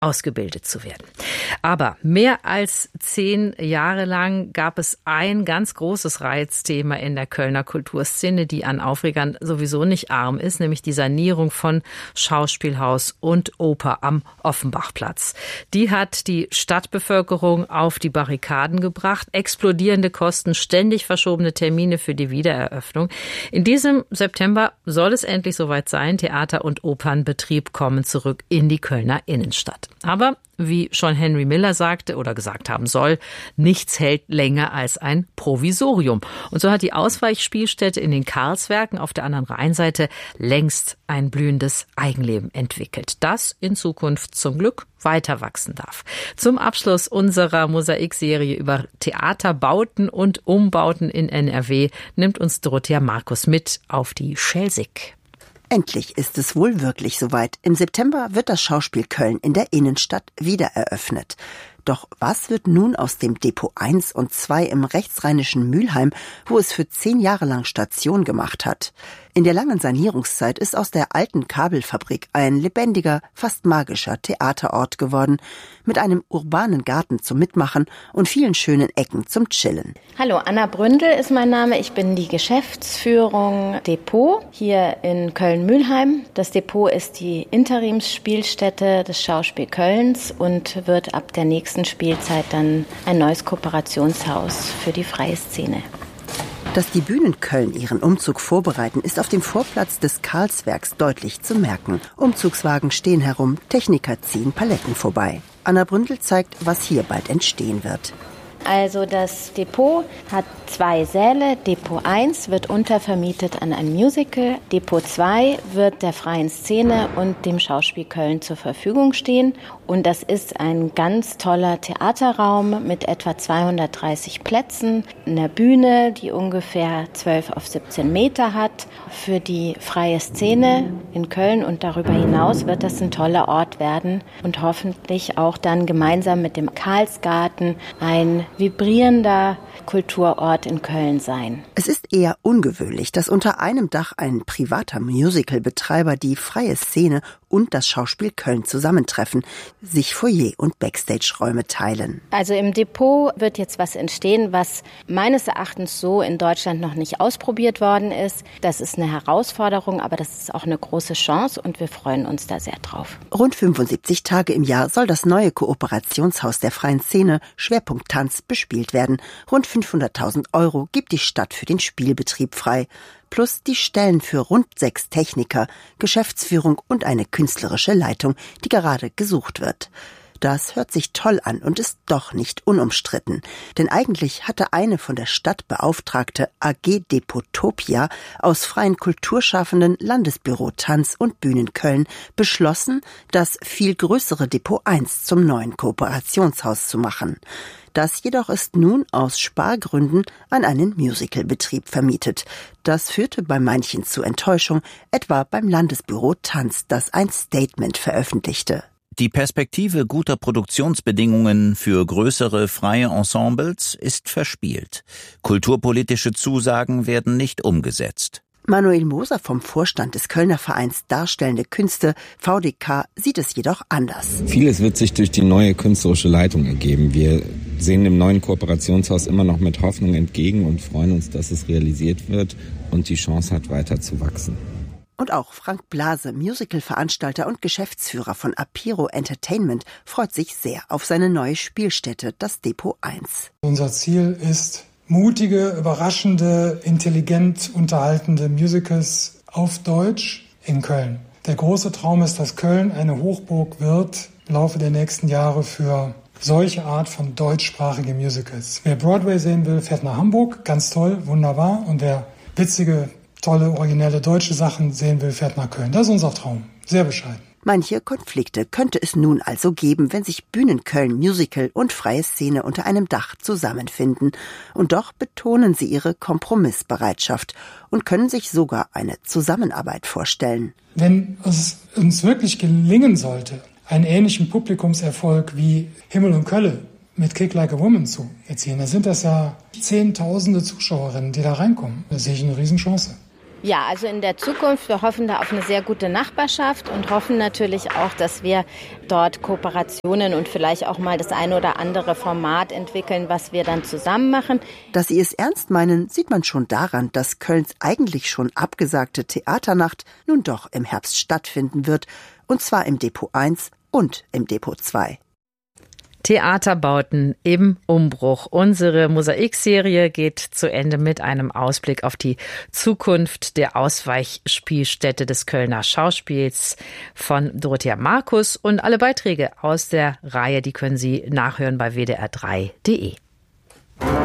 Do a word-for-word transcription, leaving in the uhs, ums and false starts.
ausgebildet zu werden. Aber mehr als zehn Jahre lang gab es ein ganz großes Reizthema in der Kölner Kulturszene, die an Aufregern sowieso nicht arm ist, nämlich die Sanierung von Schauspielhaus und Oper am Offenbachplatz. Die hat die Stadtbevölkerung auf die Barrikaden gebracht, explodierende Kosten, ständig verschobene Termine für die Wiedereröffnung. In diesem September soll es endlich soweit sein. Theater- und Opernbetrieb kommen zurück in die Kölner Innenstadt. Aber wie schon Henry Miller sagte oder gesagt haben soll, nichts hält länger als ein Provisorium. Und so hat die Ausweichspielstätte in den Karlswerken auf der anderen Rheinseite längst ein blühendes Eigenleben entwickelt, das in Zukunft zum Glück weiter wachsen darf. Zum Abschluss unserer Mosaikserie über Theaterbauten und Umbauten in N R W nimmt uns Dorothea Markus mit auf die Schelsig. Endlich ist es wohl wirklich soweit. Im September wird das Schauspiel Köln in der Innenstadt wieder eröffnet. Doch was wird nun aus dem Depot eins und zwei im rechtsrheinischen Mülheim, wo es für zehn Jahre lang Station gemacht hat? In der langen Sanierungszeit ist aus der alten Kabelfabrik ein lebendiger, fast magischer Theaterort geworden, mit einem urbanen Garten zum Mitmachen und vielen schönen Ecken zum Chillen. Hallo, Anna Bründel ist mein Name. Ich bin die Geschäftsführung Depot hier in Köln-Mülheim. Das Depot ist die Interimsspielstätte des Schauspiel Kölns und wird ab der nächsten Spielzeit dann ein neues Kooperationshaus für die freie Szene. Dass die Bühnen Köln ihren Umzug vorbereiten, ist auf dem Vorplatz des Karlswerks deutlich zu merken. Umzugswagen stehen herum, Techniker ziehen Paletten vorbei. Anna Bründel zeigt, was hier bald entstehen wird. Also das Depot hat zwei Säle. Depot eins wird untervermietet an ein Musical. Depot zwei wird der freien Szene und dem Schauspiel Köln zur Verfügung stehen. Und das ist ein ganz toller Theaterraum mit etwa zweihundertdreißig Plätzen, einer Bühne, die ungefähr zwölf auf siebzehn Meter hat. Für die freie Szene in Köln und darüber hinaus wird das ein toller Ort werden und hoffentlich auch dann gemeinsam mit dem Karlsgarten ein vibrierender Kulturort in Köln sein. Es ist eher ungewöhnlich, dass unter einem Dach ein privater Musicalbetreiber die freie Szene und das Schauspiel Köln zusammentreffen, sich Foyer- und Backstage-Räume teilen. Also im Depot wird jetzt was entstehen, was meines Erachtens so in Deutschland noch nicht ausprobiert worden ist. Das ist eine Herausforderung, aber das ist auch eine große Chance und wir freuen uns da sehr drauf. Rund fünfundsiebzig Tage im Jahr soll das neue Kooperationshaus der freien Szene, Schwerpunkt Tanz, bespielt werden. Rund fünfhunderttausend Euro gibt die Stadt für den Spielbetrieb frei. Plus die Stellen für rund sechs Techniker, Geschäftsführung und eine künstlerische Leitung, die gerade gesucht wird. Das hört sich toll an und ist doch nicht unumstritten. Denn eigentlich hatte eine von der Stadt beauftragte A G Depotopia aus freien Kulturschaffenden Landesbüro Tanz und Bühnen Köln beschlossen, das viel größere Depot eins zum neuen Kooperationshaus zu machen. Das jedoch ist nun aus Spargründen an einen Musicalbetrieb vermietet. Das führte bei manchen zu Enttäuschung, etwa beim Landesbüro Tanz, das ein Statement veröffentlichte. Die Perspektive guter Produktionsbedingungen für größere freie Ensembles ist verspielt. Kulturpolitische Zusagen werden nicht umgesetzt. Manuel Moser vom Vorstand des Kölner Vereins Darstellende Künste, V D K, sieht es jedoch anders. Vieles wird sich durch die neue künstlerische Leitung ergeben. Wir sehen dem neuen Kooperationshaus immer noch mit Hoffnung entgegen und freuen uns, dass es realisiert wird und die Chance hat, weiter zu wachsen. Und auch Frank Blase, Musical-Veranstalter und Geschäftsführer von Apiro Entertainment, freut sich sehr auf seine neue Spielstätte, das Depot eins. Unser Ziel ist, mutige, überraschende, intelligent unterhaltende Musicals auf Deutsch in Köln. Der große Traum ist, dass Köln eine Hochburg wird im Laufe der nächsten Jahre für solche Art von deutschsprachige Musicals. Wer Broadway sehen will, fährt nach Hamburg, ganz toll, wunderbar. Und wer witzige, tolle, originelle deutsche Sachen sehen will, fährt nach Köln. Das ist unser Traum. Sehr bescheiden. Manche Konflikte könnte es nun also geben, wenn sich Bühnen Köln, Musical und freie Szene unter einem Dach zusammenfinden. Und doch betonen sie ihre Kompromissbereitschaft und können sich sogar eine Zusammenarbeit vorstellen. Wenn es uns wirklich gelingen sollte, einen ähnlichen Publikumserfolg wie Himmel und Kölle mit Kick Like a Woman zu erzielen, dann sind das ja zehntausende Zuschauerinnen, die da reinkommen. Da sehe ich eine Riesenchance. Ja, also in der Zukunft, wir hoffen da auf eine sehr gute Nachbarschaft und hoffen natürlich auch, dass wir dort Kooperationen und vielleicht auch mal das eine oder andere Format entwickeln, was wir dann zusammen machen. Dass sie es ernst meinen, sieht man schon daran, dass Kölns eigentlich schon abgesagte Theaternacht nun doch im Herbst stattfinden wird, und zwar im Depot eins und im Depot zwei. Theaterbauten im Umbruch. Unsere Mosaikserie geht zu Ende mit einem Ausblick auf die Zukunft der Ausweichspielstätte des Kölner Schauspiels von Dorothea Markus. Und alle Beiträge aus der Reihe, die können Sie nachhören bei w d r drei punkt d e.